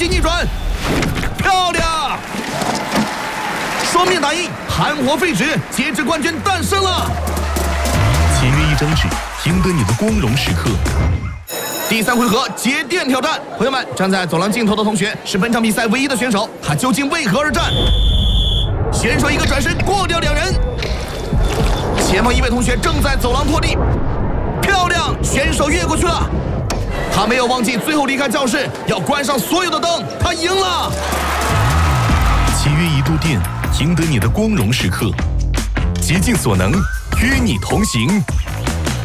击逆转，漂亮！双面打印，寒火废纸，截止冠军诞生了。 签约一张纸，赢得你的光荣时刻。 第3回合节电挑战，朋友们，站在走廊尽头的同学是本场比赛唯一的选手，他究竟为何而战？选手一个转身过掉2人，前方一位同学正在走廊拖地，漂亮，选手越过去了。他没有忘记最后离开教室要关上所有的灯，他赢了。 签约1度电，赢得你的光荣时刻。竭尽所能，与你同行。